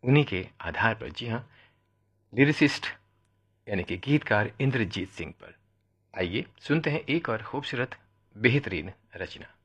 उन्हीं के आधार पर, जी हाँ, लिरिसिस्ट यानी कि गीतकार इंद्रजीत सिंह पर। आइए सुनते हैं एक और खूबसूरत बेहतरीन रचना।